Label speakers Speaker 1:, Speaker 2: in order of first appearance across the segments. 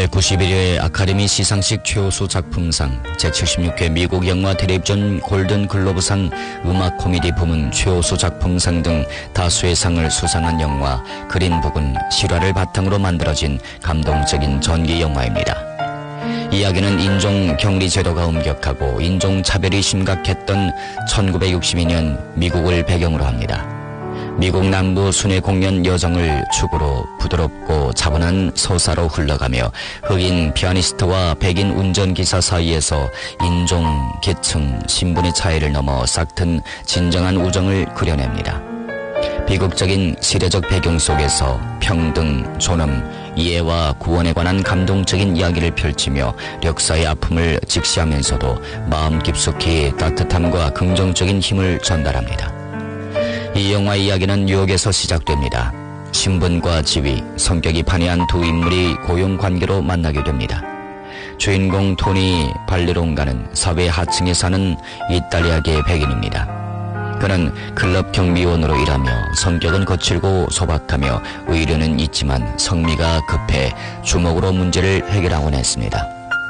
Speaker 1: 제91회 아카데미 시상식 최우수 작품상, 제76회 미국 영화 텔레비전 골든 글로브상 음악 코미디 부문 최우수 작품상 등 다수의 상을 수상한 영화 그린북은 실화를 바탕으로 만들어진 감동적인 전기 영화입니다. 이야기는 인종 격리 제도가 엄격하고 인종차별이 심각했던 1962년 미국을 배경으로 합니다. 미국 남부 순회 공연 여정을 축으로 부드럽고 차분한 서사로 흘러가며 흑인 피아니스트와 백인 운전기사 사이에서 인종, 계층, 신분의 차이를 넘어 싹튼 진정한 우정을 그려냅니다. 비극적인 시대적 배경 속에서 평등, 존엄, 이해와 구원에 관한 감동적인 이야기를 펼치며 역사의 아픔을 직시하면서도 마음 깊숙이 따뜻함과 긍정적인 힘을 전달합니다. 이 영화 이야기는 뉴욕에서 시작됩니다. 신분과 지위, 성격이 판이한 두 인물이 고용관계로 만나게 됩니다. 주인공 토니 발레롱가는 사회 하층에 사는 이탈리아계 백인입니다. 그는 클럽 경비원으로 일하며 성격은 거칠고 소박하며 의료는 있지만 성미가 급해 주먹으로 문제를 해결하곤 했습니다.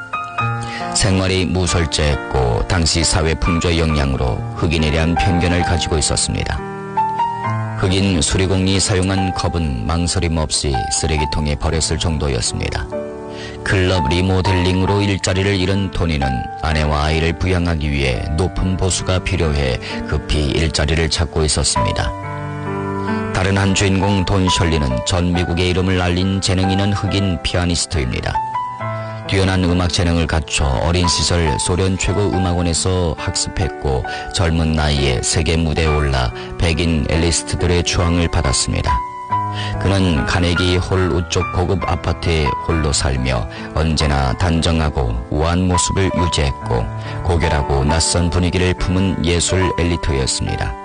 Speaker 1: 생활이 무설제했고 당시 사회 풍조의 영향으로 흑인에 대한 편견을 가지고 있었습니다. 흑인 수리공이 사용한 컵은 망설임 없이 쓰레기통에 버렸을 정도였습니다. 클럽 리모델링으로 일자리를 잃은 토니는 아내와 아이를 부양하기 위해 높은 보수가 필요해 급히 일자리를 찾고 있었습니다. 다른 한 주인공 돈 셜리는 전 미국의 이름을 알린 재능 있는 흑인 피아니스트입니다. 뛰어난 음악 재능을 갖춰 어린 시절 소련 최고 음악원에서 학습했고 젊은 나이에 세계 무대에 올라 백인 엘리스트들의 추앙을 받았습니다. 그는 카네기 홀 우쪽 고급 아파트에 홀로 살며 언제나 단정하고 우아한 모습을 유지했고 고결하고 낯선 분위기를 품은 예술 엘리트였습니다.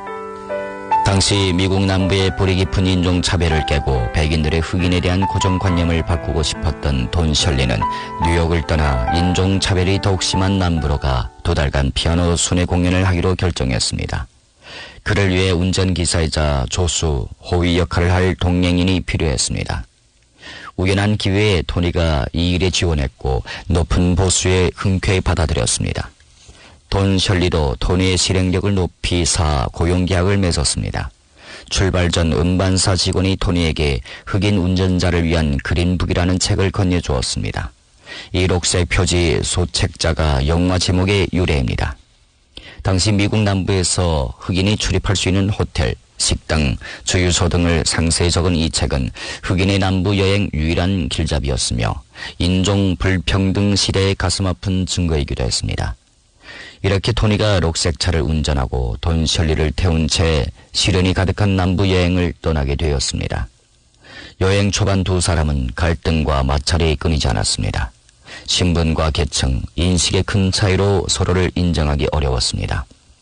Speaker 1: 당시 미국 남부의 뿌리 깊은 인종차별을 깨고 백인들의 흑인에 대한 고정관념을 바꾸고 싶었던 돈 셜리는 뉴욕을 떠나 인종차별이 더욱 심한 남부로 가 2달간 피아노 순회 공연을 하기로 결정했습니다. 그를 위해 운전기사이자 조수, 호위 역할을 할 동행인이 필요했습니다. 우연한 기회에 토니가 이 일에 지원했고 높은 보수에 흔쾌히 받아들였습니다. 돈 셜리도 토니의 실행력을 높이 고용계약을 맺었습니다. 출발 전 음반사 직원이 토니에게 흑인 운전자를 위한 그린북이라는 책을 건네주었습니다. 이 녹색 표지 소책자가 영화 제목의 유래입니다. 당시 미국 남부에서 흑인이 출입할 수 있는 호텔, 식당, 주유소 등을 상세히 적은 이 책은 흑인의 남부 여행 유일한 길잡이였으며 인종 불평등 시대의 가슴 아픈 증거이기도 했습니다. 이렇게 토니가 녹색차를 운전하고 돈 셜리를 태운 채 시련이 가득한 남부 여행을 떠나게 되었습니다. 여행 초반 두 사람은 갈등과 마찰이 끊이지 않았습니다. 신분과 계층, 인식의 큰 차이로 서로를 인정하기 어려웠습니다.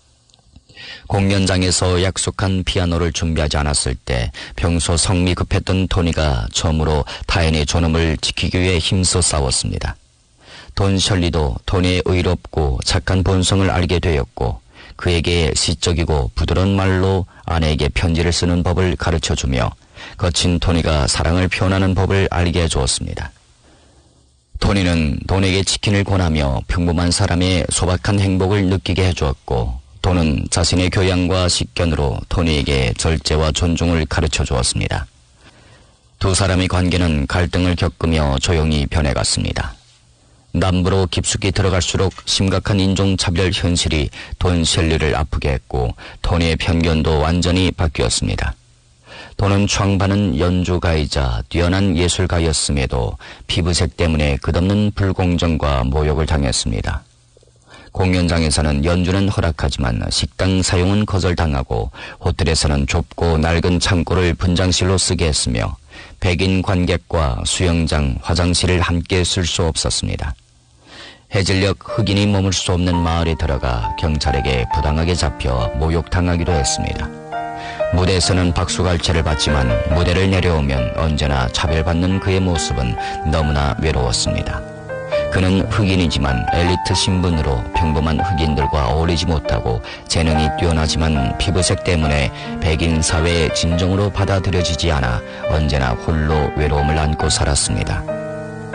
Speaker 1: 공연장에서 약속한 피아노를 준비하지 않았을 때 평소 성미 급했던 토니가 처음으로 타인의 존엄을 지키기 위해 힘써 싸웠습니다. 돈 셜리도 토니의 의롭고 착한 본성을 알게 되었고 그에게 시적이고 부드러운 말로 아내에게 편지를 쓰는 법을 가르쳐주며 거친 토니가 사랑을 표현하는 법을 알게 해주었습니다. 토니는 돈에게 치킨을 권하며 평범한 사람의 소박한 행복을 느끼게 해주었고 돈은 자신의 교양과 식견으로 토니에게 절제와 존중을 가르쳐주었습니다. 두 사람의 관계는 갈등을 겪으며 조용히 변해갔습니다. 남부로 깊숙이 들어갈수록 심각한 인종차별 현실이 돈 셜리를 아프게 했고 토니의 편견도 완전히 바뀌었습니다. 돈은 창반은 연주가이자 뛰어난 예술가였음에도 피부색 때문에 끝없는 불공정과 모욕을 당했습니다. 공연장에서는 연주는 허락하지만 식당 사용은 거절당하고 호텔에서는 좁고 낡은 창고를 분장실로 쓰게 했으며 백인 관객과 수영장, 화장실을 함께 쓸 수 없었습니다. 해질녘 흑인이 머물 수 없는 마을에 들어가 경찰에게 부당하게 잡혀 모욕당하기도 했습니다. 무대에서는 박수갈채를 받지만 무대를 내려오면 언제나 차별받는 그의 모습은 너무나 외로웠습니다. 그는 흑인이지만 엘리트 신분으로 평범한 흑인들과 어울리지 못하고 재능이 뛰어나지만 피부색 때문에 백인 사회에 진정으로 받아들여지지 않아 언제나 홀로 외로움을 안고 살았습니다.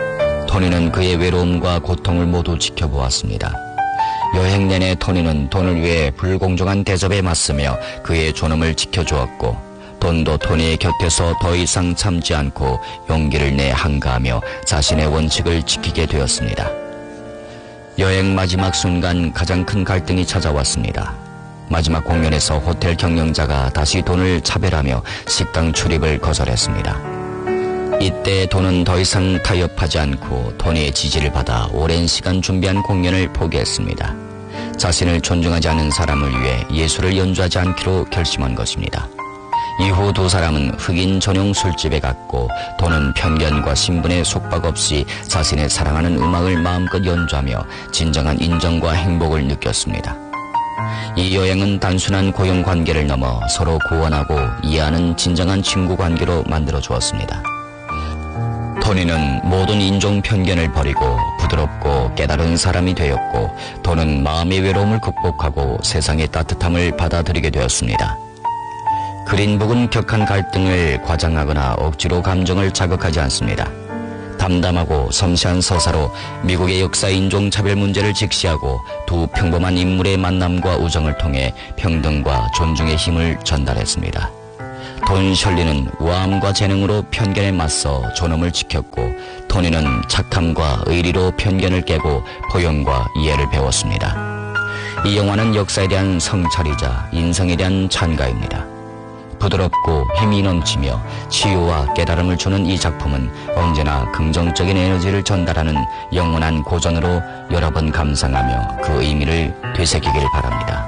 Speaker 1: 토니는 그의 외로움과 고통을 모두 지켜보았습니다. 여행 내내 토니는 돈을 위해 불공정한 대접에 맞서며 그의 존엄을 지켜주었고, 돈도 토니의 곁에서 더 이상 참지 않고 용기를 내 한가하며 자신의 원칙을 지키게 되었습니다. 여행 마지막 순간 가장 큰 갈등이 찾아왔습니다. 마지막 공연에서 호텔 경영자가 다시 돈을 차별하며 식당 출입을 거절했습니다. 이때 돈은 더 이상 타협하지 않고 토니의 지지를 받아 오랜 시간 준비한 공연을 포기했습니다. 자신을 존중하지 않는 사람을 위해 예술을 연주하지 않기로 결심한 것입니다. 이후 두 사람은 흑인 전용 술집에 갔고, 돈은 편견과 신분에 속박 없이 자신의 사랑하는 음악을 마음껏 연주하며 진정한 인정과 행복을 느꼈습니다. 이 여행은 단순한 고용 관계를 넘어 서로 구원하고 이해하는 진정한 친구 관계로 만들어 주었습니다. 토니는 모든 인종 편견을 버리고 부드럽고 깨달은 사람이 되었고, 돈은 마음의 외로움을 극복하고 세상의 따뜻함을 받아들이게 되었습니다. 그린북은 격한 갈등을 과장하거나 억지로 감정을 자극하지 않습니다. 담담하고 섬세한 서사로 미국의 역사 인종차별 문제를 직시하고 두 평범한 인물의 만남과 우정을 통해 평등과 존중의 힘을 전달했습니다. 돈 셜리는 우아함과 재능으로 편견에 맞서 존엄을 지켰고, 토니는 착함과 의리로 편견을 깨고 포용과 이해를 배웠습니다. 이 영화는 역사에 대한 성찰이자 인성에 대한 찬가입니다. 부드럽고 힘이 넘치며 치유와 깨달음을 주는 이 작품은 언제나 긍정적인 에너지를 전달하는 영원한 고전으로 여러 번 감상하며 그 의미를 되새기길 바랍니다.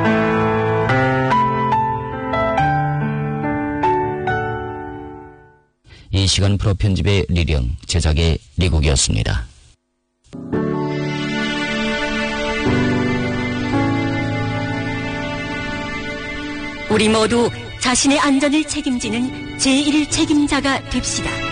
Speaker 1: 이 시간 프로 편집의 리령, 제작의 리국이었습니다.
Speaker 2: 우리 모두 자신의 안전을 책임지는 제1 책임자가 됩시다.